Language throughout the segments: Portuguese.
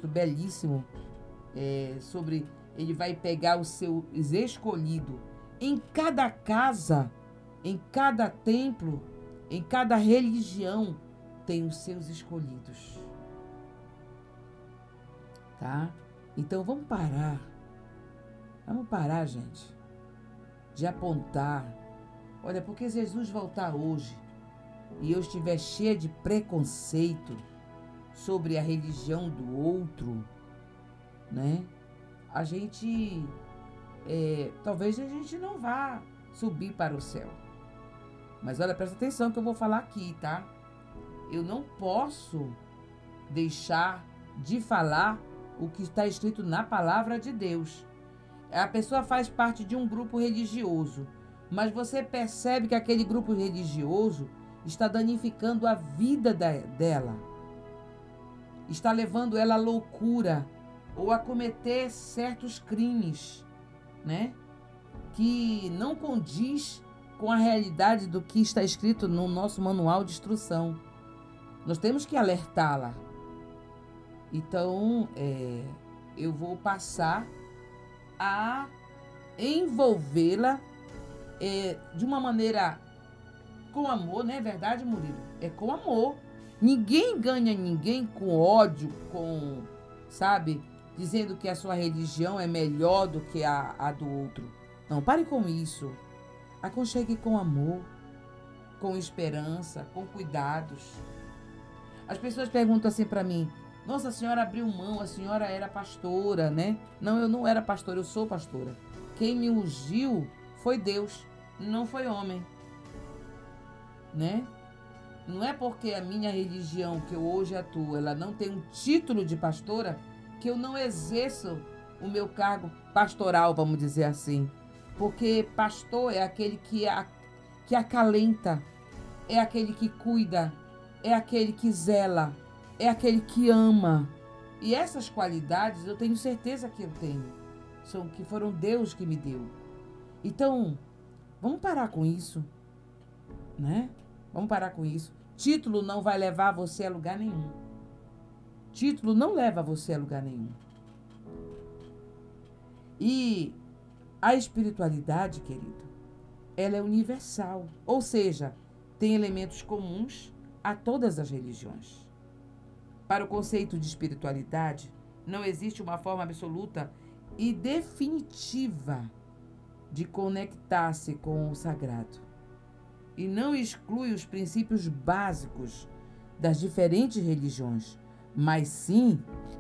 texto belíssimo sobre ele vai pegar os seus escolhidos. Em cada casa, em cada templo, em cada religião, tem os seus escolhidos. Tá? Então vamos parar. Vamos parar, gente, de apontar. Olha, porque Jesus voltar hoje e eu estiver cheia de preconceito sobre a religião do outro, né? A gente, talvez a gente não vá subir para o céu. Mas olha, presta atenção que eu vou falar aqui, tá? Eu não posso deixar de falar o que está escrito na palavra de Deus. A pessoa faz parte de um grupo religioso, mas você percebe que aquele grupo religioso está danificando a vida dela. Está levando ela à loucura ou a cometer certos crimes, né? Que não condiz com a realidade do que está escrito no nosso manual de instrução. Nós temos que alertá-la. Então, eu vou passar a envolvê-la de uma maneira com amor, não é verdade, Murilo? É com amor. Ninguém ganha ninguém com ódio, sabe, dizendo que a sua religião é melhor do que a do outro. Não, pare com isso. Aconchegue com amor, com esperança, com cuidados. As pessoas perguntam assim para mim: nossa, a senhora abriu mão, a senhora era pastora, né? Não, eu não era pastora, eu sou pastora. Quem me ungiu foi Deus, não foi homem, né? Não é porque a minha religião que eu hoje atuo, ela não tem um título de pastora, que eu não exerço o meu cargo pastoral, vamos dizer assim. Porque pastor é aquele que acalenta, é aquele que cuida, é aquele que zela, é aquele que ama. E essas qualidades eu tenho certeza que eu tenho. Que foram Deus que me deu. Então, vamos parar com isso, né? Vamos parar com isso. Título não vai levar você a lugar nenhum. Título não leva você a lugar nenhum. E a espiritualidade, querido, ela é universal. Ou seja, tem elementos comuns a todas as religiões. Para o conceito de espiritualidade, não existe uma forma absoluta e definitiva de conectar-se com o sagrado. E não exclui os princípios básicos das diferentes religiões, mas sim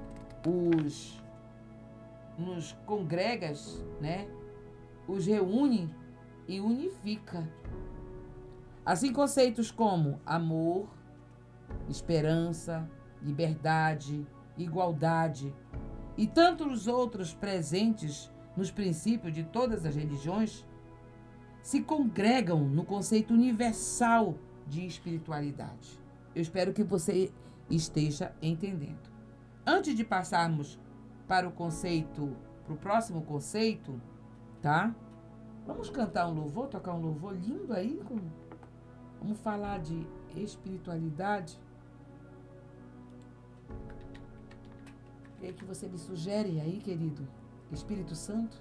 nos congrega, né? Os reúne e unifica. Assim, conceitos como amor, esperança, liberdade, igualdade e tantos outros presentes nos princípios de todas as religiões se congregam no conceito universal de espiritualidade. Eu espero que você esteja entendendo. Antes de passarmos para o próximo conceito, tá? Vamos cantar um louvor, tocar um louvor lindo aí. Vamos falar de espiritualidade. O que é que você me sugere aí, querido? Espírito Santo?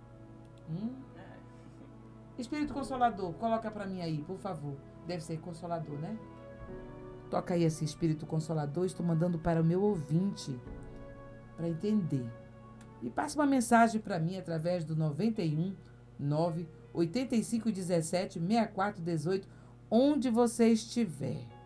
Espírito Consolador, coloca para mim aí, por favor. Deve ser Consolador, né? Toca aí esse Espírito Consolador. Estou mandando para o meu ouvinte, para entender. E passa uma mensagem para mim através do 91 9 85 17 64 18, onde você estiver.